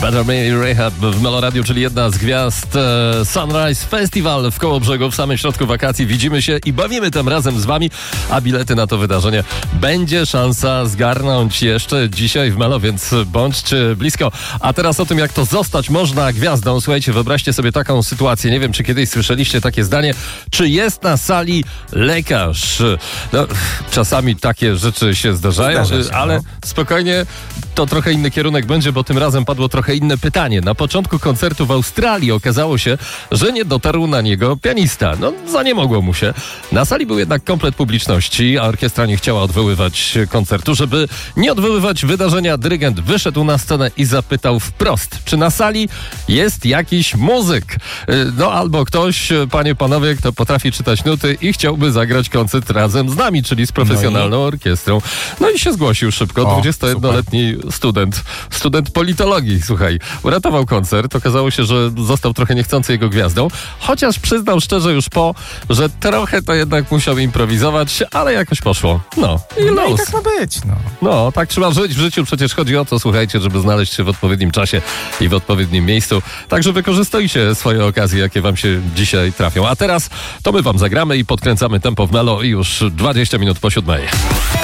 Better Me Rehab w Meloradiu, czyli jedna z gwiazd Sunrise Festival w Kołobrzegu, w samym środku wakacji. Widzimy się i bawimy tym razem z wami, a bilety na to wydarzenie będzie szansa zgarnąć jeszcze dzisiaj w Melo, więc bądźcie blisko. A teraz o tym, jak to zostać można gwiazdą. Słuchajcie, wyobraźcie sobie taką sytuację. Nie wiem, czy kiedyś słyszeliście takie zdanie, czy jest na sali lekarz. No, czasami takie rzeczy się zdarzają, ale spokojnie, to trochę inny kierunek będzie, bo tym razem padło trochę inne pytanie. Na początku koncertu w Australii okazało się, że nie dotarł na niego pianista. No, zaniemogło mu się. Na sali był jednak komplet publiczności, a orkiestra nie chciała odwoływać koncertu. Żeby nie odwoływać wydarzenia, dyrygent wyszedł na scenę i zapytał wprost, czy na sali jest jakiś muzyk. No, albo ktoś, panie, panowie, kto potrafi czytać nuty i chciałby zagrać koncert razem z nami, czyli z profesjonalną orkiestrą. No i się zgłosił szybko. 21-letni student politologii, słuchaj, uratował koncert. Okazało się, że został trochę niechcący jego gwiazdą, chociaż przyznał szczerze już że trochę to jednak musiał improwizować, ale jakoś poszło. No i tak ma być, No, tak trzeba żyć w życiu. Przecież chodzi o to, słuchajcie, żeby znaleźć się w odpowiednim czasie i w odpowiednim miejscu. Także wykorzystujcie swoje okazje, jakie wam się dzisiaj trafią. A teraz to my wam zagramy i podkręcamy tempo w Melo i już 20 minut po 7.